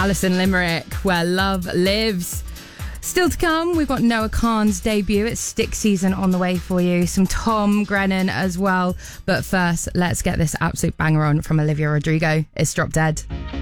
Alison Limerick, Where Love Lives. Still to come, we've got Noah Kahan's debut. It's Stick season on the way for you. Some Tom Grennan as well. But first, let's get this absolute banger on from Olivia Rodrigo. It's Drop Dead.